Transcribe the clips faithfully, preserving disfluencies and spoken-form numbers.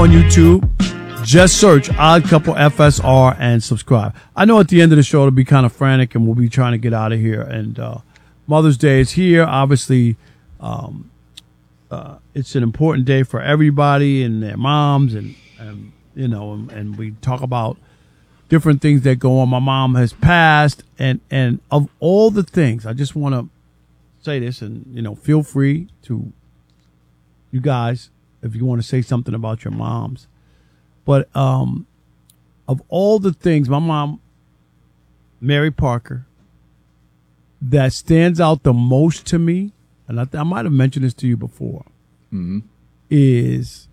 on YouTube. Just search Odd Couple F S R and subscribe. I know at the end of the show it'll be kind of frantic and we'll be trying to get out of here. And uh, Mother's Day is here. Obviously, um, uh, it's an important day for everybody and their moms. And, and you know, and, and we talk about different things that go on. My mom has passed. And, and of all the things, I just want to say this and, you know, feel free to, you guys, if you want to say something about your moms. But um, of all the things, my mom, Mary Parker, that stands out the most to me, and I, th- I might have mentioned this to you before, mm-hmm. is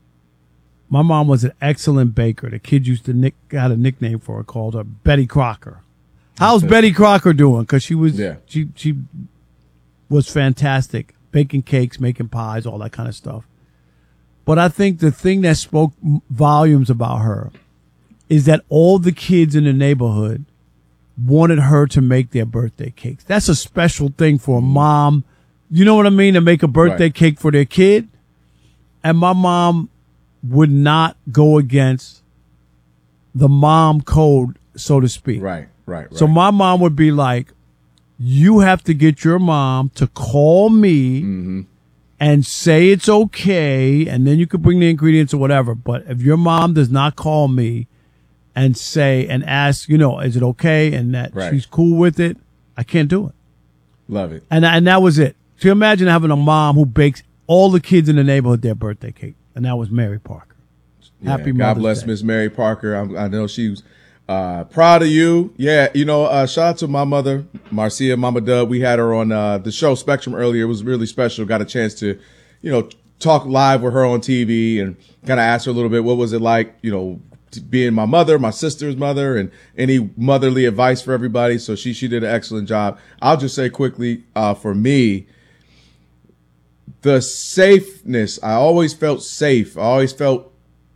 my mom was an excellent baker. The kids used to nick, had a nickname for her called her Betty Crocker. How's Betty Crocker doing? Because she was yeah. she she was fantastic, baking cakes, making pies, all that kind of stuff. But I think the thing that spoke volumes about her is that all the kids in the neighborhood wanted her to make their birthday cakes. That's a special thing for a mom. You know what I mean? To make a birthday right. cake for their kid. And my mom would not go against the mom code, so to speak. Right, right, right. So my mom would be like, you have to get your mom to call me mm-hmm. and say it's okay, and then you could bring the ingredients or whatever. But if your mom does not call me and say and ask, you know, is it okay, and that right. she's cool with it, I can't do it. Love it. And and that was it. So imagine having a mom who bakes all the kids in the neighborhood their birthday cake, and that was Mary Parker. Yeah, Happy God Mother's bless Day. Miss Mary Parker. I, I know she was uh, proud of you. Yeah, you know, uh, shout out to my mother, Marcia, Mama Dub. We had her on uh, the show Spectrum earlier. It was really special. Got a chance to, you know, talk live with her on T V and kind of ask her a little bit, what was it like, you know, being my mother, my sister's mother, and any motherly advice for everybody. So she she did an excellent job. I'll just say quickly, uh, for me, the safeness, I always felt safe. I always felt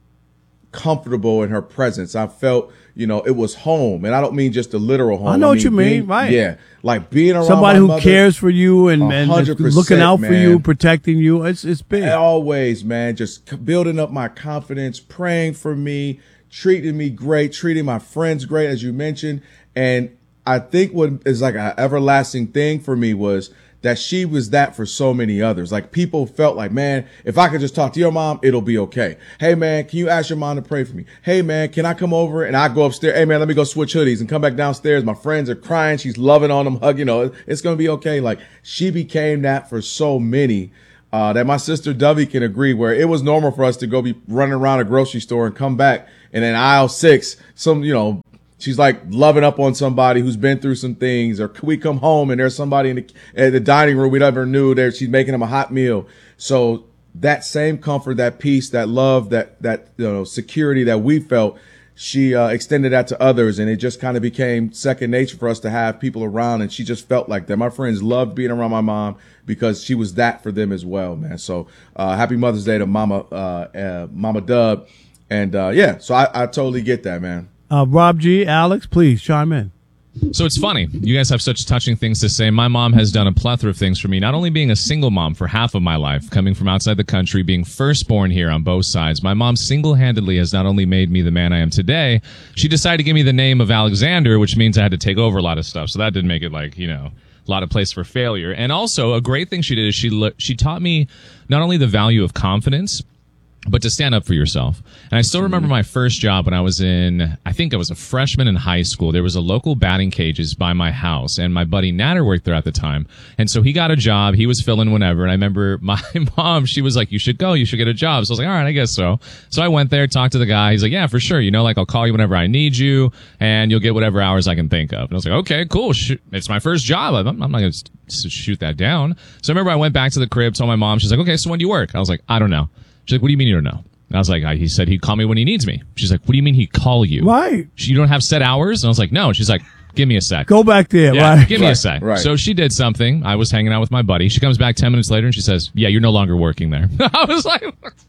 comfortable in her presence. I felt, you know, it was home. And I don't mean just a literal home. I know I what mean you mean, being, right. Yeah. Like being around somebody my who mother, cares for you and, and looking out for man. you, protecting you. It's it's big. Always, man, just building up my confidence, praying for me, treating me great, treating my friends great, as you mentioned. And I think what is like an everlasting thing for me was that she was that for so many others. Like people felt like, man, if I could just talk to your mom, it'll be okay. Hey man, can you ask your mom to pray for me? Hey man, can I come over? And I go upstairs. Hey man, let me go switch hoodies and come back downstairs. My friends are crying. She's loving on them, hugging, you know, it's going to be okay. Like she became that for so many, uh, that my sister Dovey can agree, where it was normal for us to go be running around a grocery store and come back. And in aisle six, some, you know, she's like loving up on somebody who's been through some things, or we come home and there's somebody in the, in the dining room we never knew there. She's making them a hot meal. So that same comfort, that peace, that love, that, that, you know, security that we felt, she uh, extended that to others. And it just kind of became second nature for us to have people around. And she just felt like that. My friends loved being around my mom because she was that for them as well, man. So uh, happy Mother's Day to Mama, uh, uh, Mama Dub. And uh, yeah, so I, I totally get that, man. Uh, Rob G, Alex, please chime in. So it's funny. You guys have such touching things to say. My mom has done a plethora of things for me, not only being a single mom for half of my life, coming from outside the country, being firstborn here on both sides. My mom single-handedly has not only made me the man I am today, she decided to give me the name of Alexander, which means I had to take over a lot of stuff. So that did make it like, you know, a lot of place for failure. And also a great thing she did is she, le- she taught me not only the value of confidence, but to stand up for yourself. And I still remember my first job when I was in, I think I was a freshman in high school. There was a local batting cages by my house, and my buddy Natter worked there at the time. And so he got a job. He was filling whenever. And I remember my mom, she was like, you should go. You should get a job. So I was like, all right, I guess so. So I went there, talked to the guy. He's like, yeah, for sure. You know, like I'll call you whenever I need you, and you'll get whatever hours I can think of. And I was like, okay, cool. It's my first job. I'm, I'm not going to shoot that down. So I remember I went back to the crib, told my mom, she's like, okay, so when do you work? I was like, I don't know. She's like, what do you mean you don't know? And I was like, I, he said he'd call me when he needs me. She's like, what do you mean he'd call you? Right. She, you don't have set hours? And I was like, no. She's like, give me a sec. Go back there. Yeah, right. give me right, a sec. Right. So she did something. I was hanging out with my buddy. She comes back ten minutes later and she says, yeah, you're no longer working there. I was like,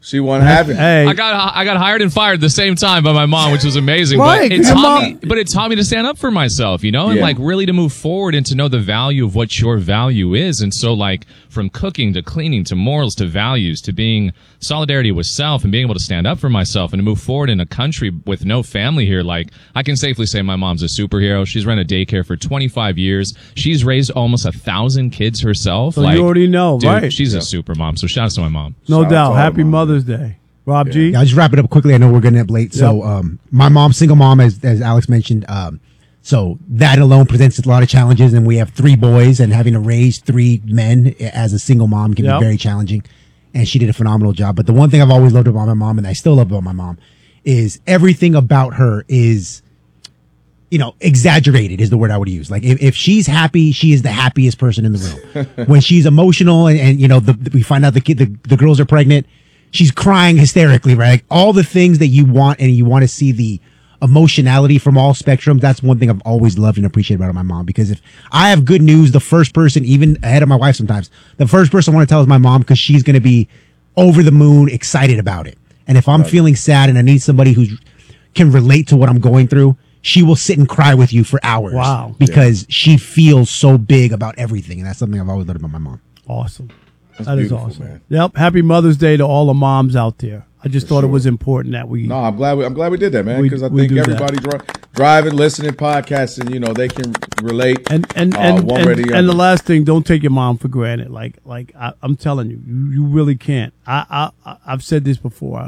She wasn't having it. Hey, I got I got hired and fired at the same time by my mom, which was amazing. Right, but it your taught mom- me, but it taught me to stand up for myself, you know, and Yeah. like really to move forward and to know the value of what your value is. And so, like from cooking to cleaning to morals to values to being solidarity with self and being able to stand up for myself and to move forward in a country with no family here. Like I can safely say my mom's a superhero. She's run a daycare for twenty-five years. She's raised almost a thousand kids herself. So like, you already know, dude, right? She's a super mom. So shout out to my mom. No Shout out doubt. to all Happy the moms. Mother's Day. Rob G. Yeah, I'll just wrap it up quickly. I know we're getting up late. So, Yep. um, my mom, single mom, as, as Alex mentioned, um, so that alone presents a lot of challenges. And we have three boys, and having to raise three men as a single mom can Yep. be very challenging. And she did a phenomenal job. But the one thing I've always loved about my mom, and I still love about my mom, is everything about her is, you know, exaggerated is the word I would use. Like if, if she's happy, she is the happiest person in the room. When she's emotional and, and you know, the, we find out the kid, the, the girls are pregnant, she's crying hysterically, right? Like all the things that you want, and you want to see the emotionality from all spectrums. That's one thing I've always loved and appreciated about my mom, because if I have good news, the first person, even ahead of my wife sometimes, the first person I want to tell is my mom, because she's going to be over the moon excited about it. And if I'm Right. feeling sad and I need somebody who can relate to what I'm going through, she will sit and cry with you for hours. Wow. Because she feels so big about everything. And that's something I've always loved about my mom. Awesome. That's That is beautiful, awesome. man. Yep. Happy Mother's Day to all the moms out there. I just thought it sure. was important that we. No, I'm glad we, I'm glad we did that, man, We- because I we think do that. everybody dri- driving, listening, podcasting, you know, they can relate. And and uh, and, one and, way or the and the other. last thing, don't take your mom for granted. Like like I, I'm telling you, you, you really can't. I, I I've said this before.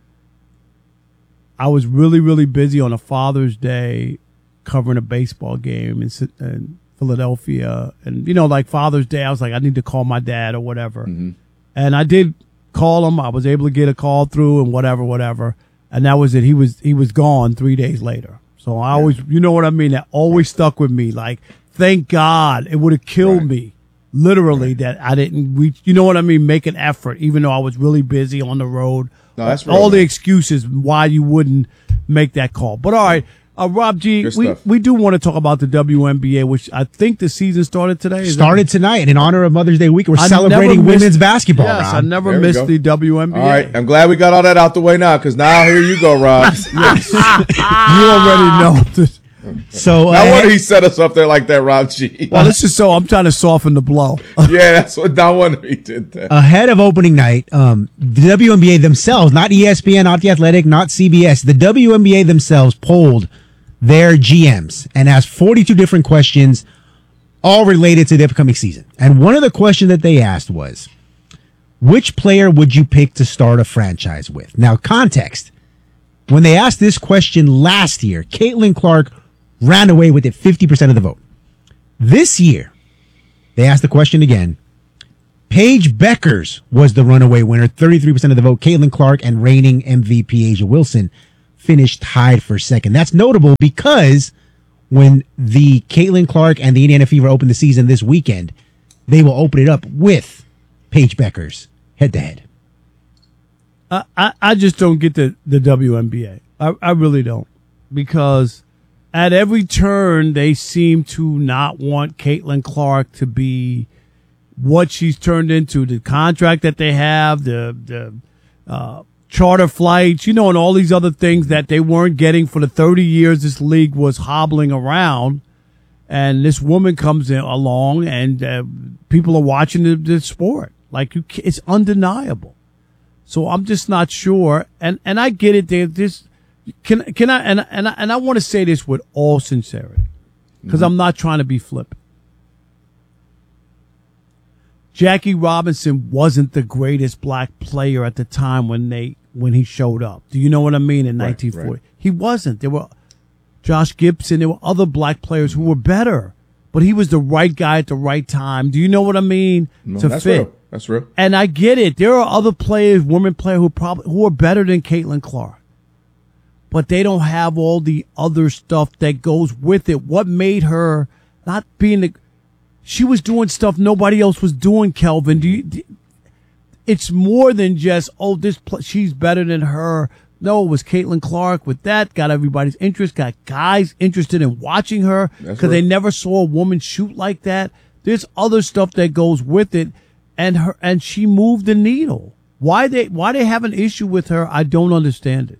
I was really really busy on a Father's Day, covering a baseball game in, Ci- in Philadelphia, and you know, like Father's Day, I was like, I need to call my dad or whatever, Mm-hmm. and I did call him. I was able to get a call through and whatever, whatever, and that was it. He was he was gone three days later. So I always, you know what I mean? That always stuck with me. Like, thank God, it would have killed Right. me, literally, that I didn't reach. You know what I mean? Make an effort, even though I was really busy on the road. No, that's all real, the man. excuses why you wouldn't make that call. But all right, uh, Rob G, Good we stuff. we do want to talk about the W N B A, which I think the season started today. Is that- Started tonight, and in honor of Mother's Day week, we're I celebrating never missed- women's basketball. Yes, Rob. I never There we missed go. the W N B A. All right, I'm glad we got all that out the way now, because now here you go, Rob. You already know. This. So uh, No wonder he set us up there like that, Rob G. Well, this is so I'm trying to soften the blow. Yeah, that's what. No wonder he did that. ahead of opening night, um, the W N B A themselves, not E S P N, not The Athletic, not C B S, the W N B A themselves polled their G Ms and asked forty-two different questions, all related to the upcoming season. And one of the questions that they asked was, which player would you pick to start a franchise with? Now, context. When they asked this question last year, Caitlin Clark ran away with it fifty percent of the vote. This year, they asked the question again. Paige Beckers was the runaway winner, thirty-three percent of the vote. Caitlin Clark and reigning M V P Asia Wilson finished tied for second. That's notable because when the Caitlin Clark and the Indiana Fever open the season this weekend, they will open it up with Paige Beckers head to head. I, I, I just don't get the, the W N B A. I, I really don't. Because at every turn, they seem to not want Caitlin Clark to be what she's turned into. The contract that they have, the, the uh, charter flights, you know, and all these other things that they weren't getting for the thirty years this league was hobbling around. And this woman comes in along, and uh, people are watching the, the sport. Like, you, ca- it's undeniable. So I'm just not sure, and and I get it. There, this can can I and and I, and I want to say this with all sincerity, because I'm not trying to be flippant. Jackie Robinson wasn't the greatest black player at the time when they when he showed up. Do you know what I mean? In Right, nineteen forty, right. he wasn't. There were Josh Gibson. There were other black players who were better, but he was the right guy at the right time. Do you know what I mean? No, to that's fit. real. That's real. And I get it. There are other players, women players who probably who are better than Caitlin Clark, but they don't have all the other stuff that goes with it. What made her not being the? She was doing stuff nobody else was doing. Kelvin, do you? Do, it's more than just oh, this pl- she's better than her. No, it was Caitlin Clark with that got everybody's interest, got guys interested in watching her That's because they right. never saw a woman shoot like that. There's other stuff that goes with it. And her, and she moved the needle. Why they why they have an issue with her? I don't understand it.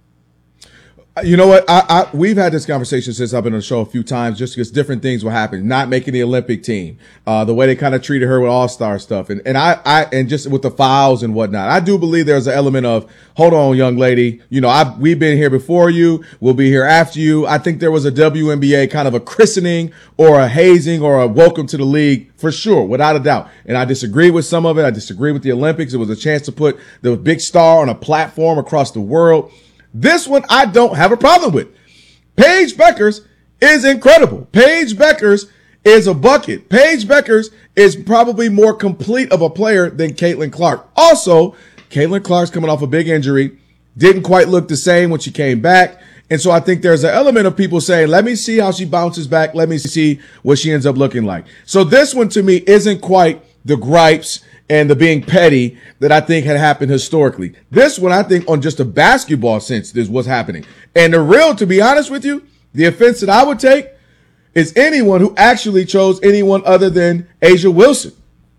You know what? I, I we've had this conversation since I've been on the show a few times, just because different things will happen. Not making the Olympic team, uh, the way they kind of treated her with All Star stuff, and and I, I and just with the fouls and whatnot. I do believe there's an element of, hold on, young lady. You know, I we've been here before you. We'll be here after you. I think there was a W N B A kind of a christening or a hazing or a welcome to the league for sure, without a doubt. And I disagree with some of it. I disagree with the Olympics. It was a chance to put the big star on a platform across the world. This one I don't have a problem with. Paige Bueckers is incredible. Paige Bueckers is a bucket. Paige Bueckers is probably more complete of a player than Caitlin Clark. Also, Caitlin Clark's coming off a big injury, didn't quite look the same when she came back. And so I think there's an element of people saying, let me see how she bounces back. Let me see what she ends up looking like. So this one to me isn't quite the gripes and the being petty that I think had happened historically. This one, I think, on just a basketball sense, is what's happening. And the real, to be honest with you, the offense that I would take is anyone who actually chose anyone other than A'ja Wilson.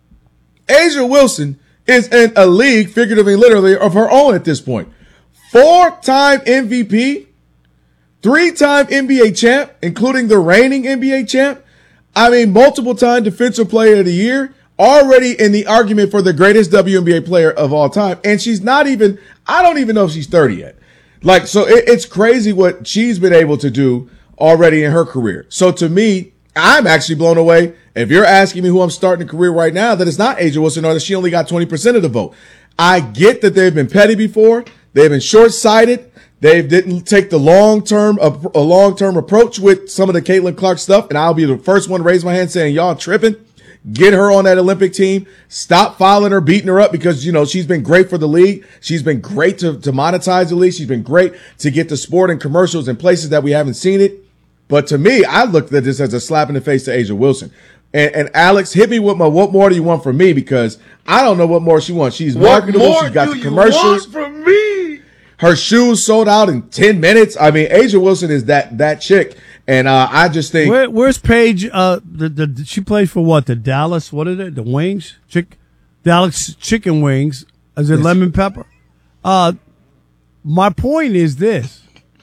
A'ja Wilson is in a league, figuratively and literally, of her own at this point. Four-time M V P, three-time N B A champ, including the reigning N B A champ. I mean, multiple-time Defensive Player of the Year. Already in the argument for the greatest W N B A player of all time. And she's not even, I don't even know if she's thirty yet. Like, so it, it's crazy what she's been able to do already in her career. So to me, I'm actually blown away. If you're asking me who I'm starting a career right now, that it's not A'ja Wilson or that she only got twenty percent of the vote. I get that they've been petty before. They've been short-sighted. They didn't take the long-term, a, a long-term approach with some of the Caitlin Clark stuff. And I'll be the first one to raise my hand saying, y'all tripping. Get her on that Olympic team. Stop fouling her, beating her up, because, you know, she's been great for the league. She's been great to, to monetize the league. She's been great to get the sport in commercials in places that we haven't seen it. But to me, I looked at this as a slap in the face to A'ja Wilson. And, and Alex, hit me with my, what more do you want from me? Because I don't know what more she wants. She's marketable. She's got the commercials. What more from me? Her shoes sold out in ten minutes. I mean, A'ja Wilson is that, that chick. And, uh, I just think. Where, where's Paige? Uh, the, the, she plays for what? The Dallas, what is it? The Wings? Chick, Dallas Chicken Wings. Is it lemon pepper? Uh, my point is this.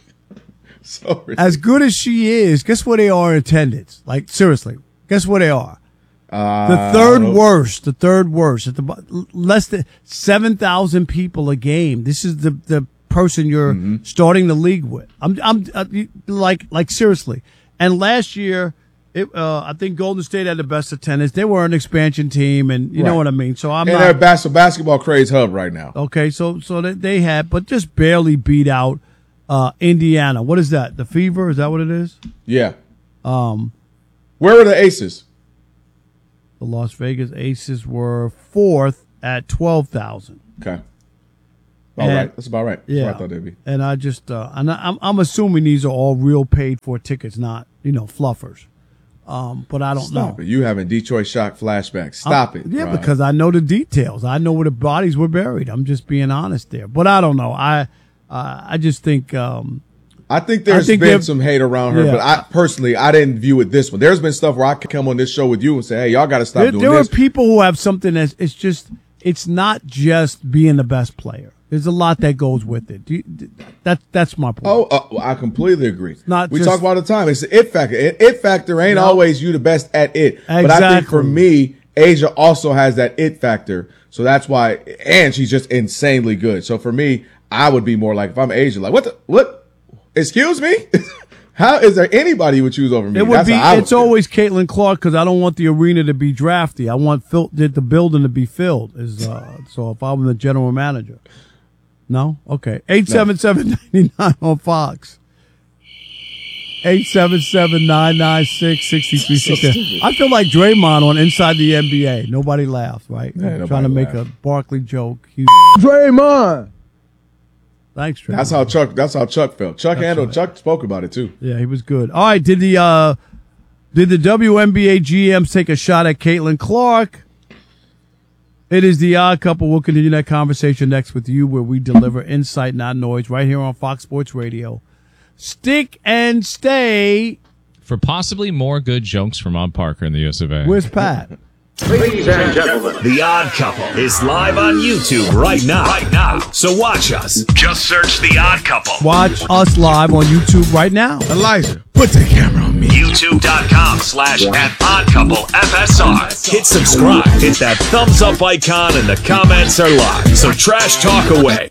Sorry. As good as she is, guess where they are in attendance? Like, seriously. Guess where they are? Uh, the third worst. The third worst. At the less than seven thousand people a game. This is the, the person you're mm-hmm. starting the league with. I'm, I'm uh, like, like seriously. And last year, it, uh, I think Golden State had the best attendance. They were an expansion team, and you right. know what I mean. So I'm and not. They're a bas- basketball craze hub right now. Okay, so so they, they had, but just barely beat out uh, Indiana. What is that? The Fever? Is that what it is? Yeah. Um, where were the Aces? The Las Vegas Aces were fourth at twelve thousand. Okay. All and, right, that's about right. That's yeah, what I thought they'd be. And I just, uh, and I, I'm, I'm assuming these are all real paid for tickets, not, you know, fluffers. Um, but I don't Stop know. It. You having Detroit Shock flashbacks. Stop I'm, it. Yeah, Ryan. because I know the details. I know where the bodies were buried. I'm just being honest there. But I don't know. I, uh, I just think, um, I think there's I think been some hate around her, yeah. but I personally, I didn't view it this one. There's been stuff where I could come on this show with you and say, hey, y'all got to stop there, doing there this. There are people who have something that's, it's just, it's not just being the best player. There's a lot that goes with it. Do you, that that's my point. Oh, uh, I completely agree. It's not we just, talk about it all the time. It's the it factor. It, it factor ain't no. always you the best at it. Exactly. But I think for me, A'ja also has that it factor. So that's why, and she's just insanely good. So for me, I would be more like, if I'm A'ja, like, what the, what? Excuse me? How is there anybody who would choose over me? It would That's be. would It's feel. always Caitlin Clark because I don't want the arena to be drafty. I want fil- the building to be filled. Is uh, so if I'm the general manager. No? Okay. eight seven seven, nine nine on Fox. eight seven seven, nine nine six, six three six zero. I feel like Draymond on Inside the N B A. Nobody laughed, right? Yeah, I'm trying to make laughed. a Barkley joke. He- Draymond. Thanks, Draymond. That's how Chuck. That's how Chuck felt. Chuck That's handled. right. Chuck spoke about it too. Yeah, he was good. All right, did the uh, did the W N B A G Ms take a shot at Caitlin Clark? It is the Odd Couple. We'll continue that conversation next with you, where we deliver insight, not noise, right here on Fox Sports Radio. Stick and stay. For possibly more good jokes from Rob Parker in the U S of A. Where's Pat? Ladies and gentlemen, The Odd Couple is live on YouTube right now. Right now. So watch us. Just search The Odd Couple. Watch us live on YouTube right now. Elijah, put the camera on me. YouTube.com slash at Odd Couple F S R. Hit subscribe. Hit that thumbs up icon and the comments are live. So trash talk away.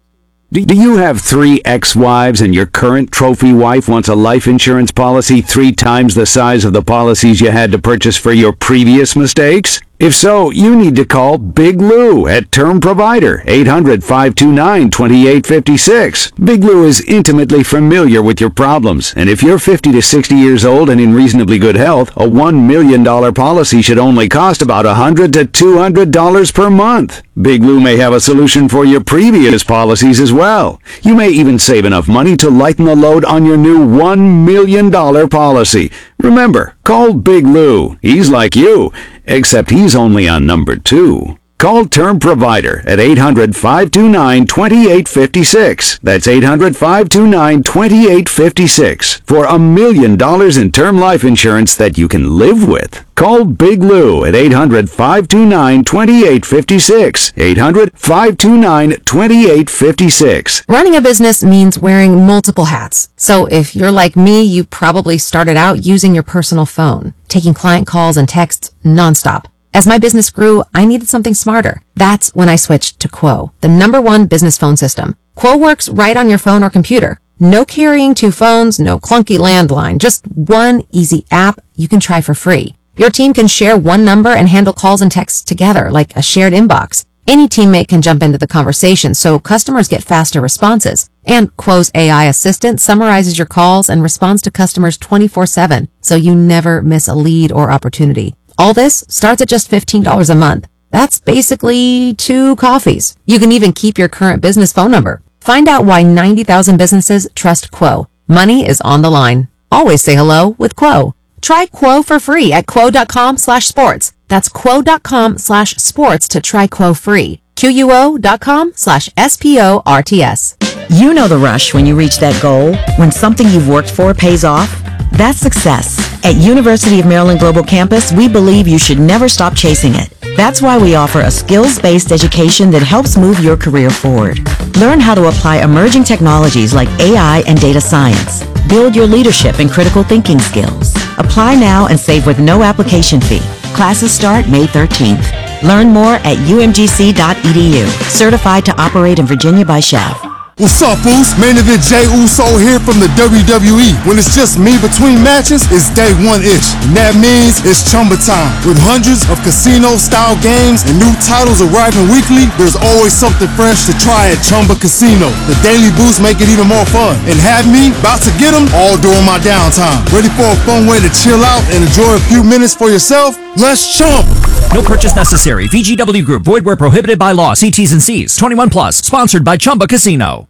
Do do you have three ex-wives and your current trophy wife wants a life insurance policy three times the size of the policies you had to purchase for your previous mistakes? If so, you need to call Big Lou at Term Provider, eight hundred, five two nine, two eight five six. Big Lou is intimately familiar with your problems, and if you're fifty to sixty years old and in reasonably good health, a one million dollars policy should only cost about one hundred to two hundred dollars per month. Big Lou may have a solution for your previous policies as well. You may even save enough money to lighten the load on your new one million dollars policy. Remember, call Big Lou. He's like you, except he's only on number two. Call Term Provider at eight hundred, five two nine, two eight five six. That's eight hundred, five two nine, two eight five six for a million dollars in term life insurance that you can live with. Call Big Lou at eight hundred, five two nine, two eight five six. eight hundred, five two nine, two eight five six. Running a business means wearing multiple hats. So if you're like me, you probably started out using your personal phone, taking client calls and texts nonstop. As my business grew, I needed something smarter. That's when I switched to Quo, the number one business phone system. Quo works right on your phone or computer. No carrying two phones, no clunky landline, just one easy app you can try for free. Your team can share one number and handle calls and texts together like a shared inbox. Any teammate can jump into the conversation, so customers get faster responses. And Quo's A I assistant summarizes your calls and responds to customers twenty-four seven, so you never miss a lead or opportunity. All this starts at just fifteen dollars a month. That's basically two coffees. You can even keep your current business phone number. Find out why ninety thousand businesses trust Quo. Money is on the line. Always say hello with Quo. Try Quo for free at quo.com slash sports. That's quo.com slash sports to try Quo free. Quo.com slash S-P-O-R-T-S. You know the rush when you reach that goal, when something you've worked for pays off. That's success. At University of Maryland Global Campus, we believe you should never stop chasing it. That's why we offer a skills-based education that helps move your career forward. Learn how to apply emerging technologies like A I and data science. Build your leadership and critical thinking skills. Apply now and save with no application fee. Classes start May thirteenth. Learn more at U M G C dot E D U. Certified to operate in Virginia by Chev. What's up, Uso? Main event Jey Uso here from the W W E. When it's just me between matches, it's day one-ish. And that means it's Chumba time. With hundreds of casino-style games and new titles arriving weekly, there's always something fresh to try at Chumba Casino. The daily boosts make it even more fun. And have me about to get them all during my downtime. Ready for a fun way to chill out and enjoy a few minutes for yourself? Let's Chumba! No purchase necessary. V G W Group. Void where prohibited by law. See T's and C's. twenty-one plus. Sponsored by Chumba Casino.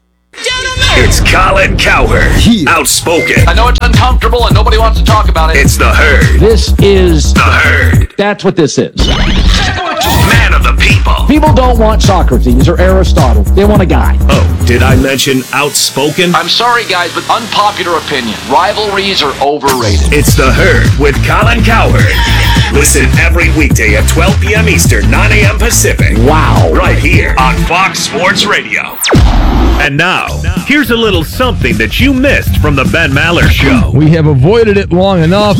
It's Colin Cowherd. Outspoken. I know it's uncomfortable and nobody wants to talk about it. It's the Herd. This is The Herd. That's what this is. Man of the people. People don't want Socrates or Aristotle. They want a guy. Oh, did I mention outspoken? I'm sorry, guys, but unpopular opinion. Rivalries are overrated. It's the Herd with Colin Cowherd. Listen every weekday at twelve p.m. Eastern, nine a.m. Pacific. Wow. Right here on Fox Sports Radio. And now, here's a little something that you missed from the Ben Maller Show. We have avoided it long enough.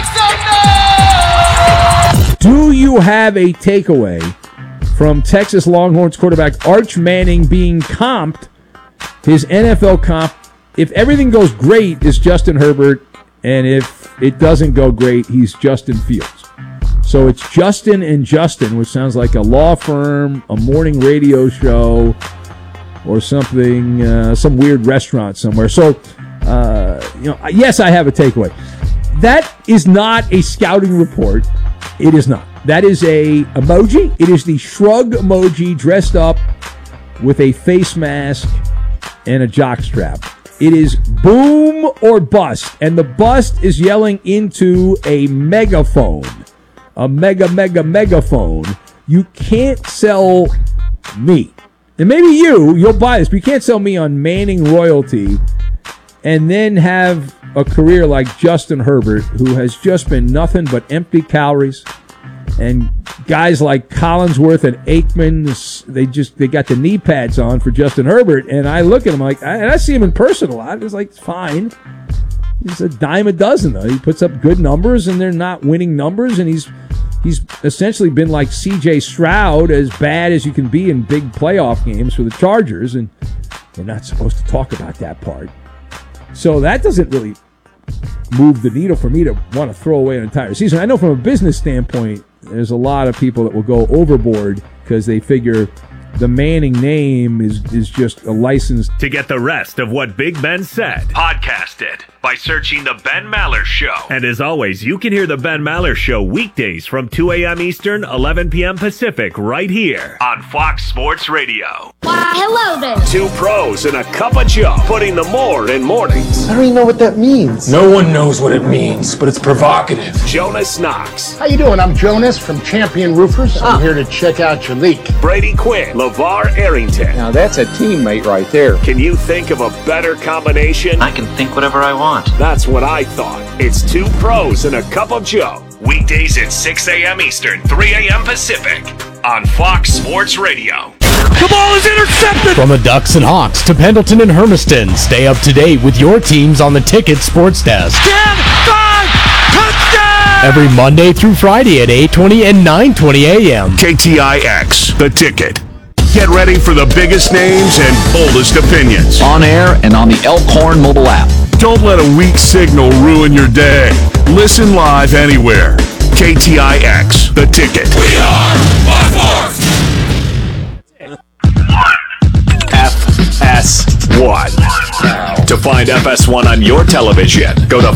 Do you have a takeaway from Texas Longhorns quarterback Arch Manning being comped, his N F L comp, if everything goes great, is Justin Herbert, and if it doesn't go great, he's Justin Fields. So it's Justin and Justin, which sounds like a law firm, a morning radio show, or something, uh, some weird restaurant somewhere. So, uh, you know, yes, I have a takeaway. That is not a scouting report. It is not. That is a emoji. It is the shrug emoji dressed up with a face mask and a jockstrap. It is boom or bust, and the bust is yelling into a megaphone. A mega, mega, megaphone. You can't sell me. And maybe you, you'll buy this, but you can't sell me on Manning royalty and then have a career like Justin Herbert, who has just been nothing but empty calories, And guys like Collinsworth and Aikman, they just they got the knee pads on for Justin Herbert, and I look at him like, and I see him in person a lot. It's like, it's fine. He's a dime a dozen though. He puts up good numbers, and they're not winning numbers, and he's he's essentially been like C J Stroud, as bad as you can be in big playoff games for the Chargers, and we're not supposed to talk about that part. So that doesn't really move the needle for me to want to throw away an entire season. I know from a business standpoint, there's a lot of people that will go overboard because they figure the Manning name is, is just a license. To get the rest of what Big Ben said, podcast it by searching The Ben Maller Show. And as always, you can hear The Ben Maller Show weekdays from two a.m. Eastern, eleven p.m. Pacific, right here on Fox Sports Radio. Why, hello there. Two pros and a cup of Joe, putting the more in mornings. I don't even know what that means. No one knows what it means, but it's provocative. Jonas Knox. How you doing? I'm Jonas from Champion Roofers. I'm Ah. here to check out your leak. Brady Quinn. LeVar Arrington. Now that's a teammate right there. Can you think of a better combination? I can think whatever I want. That's what I thought. It's two pros and a cup of Joe. Weekdays at six a.m. Eastern, three a.m. Pacific on Fox Sports Radio. The ball is intercepted! From the Ducks and Hawks to Pendleton and Hermiston, stay up to date with your teams on the Ticket Sports Desk. ten, five, touchdown! Every Monday through Friday at eight twenty and nine twenty a.m. K T I X, The Ticket. Get ready for the biggest names and boldest opinions. On air and on the Elkhorn mobile app. Don't let a weak signal ruin your day. Listen live anywhere. K T I X, The Ticket. We are by force. F S one. To find F S one on your television, go to